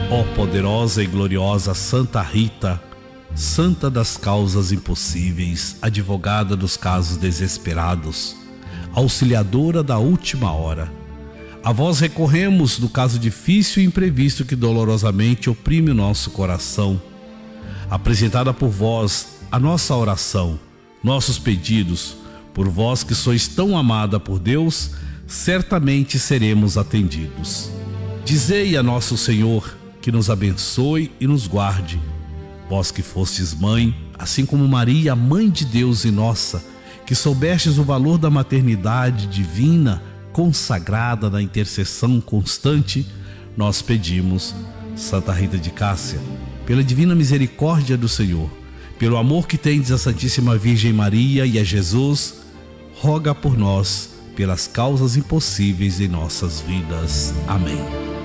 Ó poderosa e gloriosa Santa Rita, Santa das causas impossíveis, advogada dos casos desesperados, auxiliadora da última hora, a vós recorremos no caso difícil e imprevisto que dolorosamente oprime o nosso coração. Apresentada por vós a nossa oração, nossos pedidos, por vós que sois tão amada por Deus, certamente seremos atendidos. Dizei a nosso Senhor que nos abençoe e nos guarde. Vós que fostes mãe, assim como Maria, mãe de Deus e nossa, que soubestes o valor da maternidade divina, consagrada na intercessão constante, nós pedimos, Santa Rita de Cássia, pela divina misericórdia do Senhor, pelo amor que tendes à Santíssima Virgem Maria e a Jesus, roga por nós, pelas causas impossíveis em nossas vidas. Amém.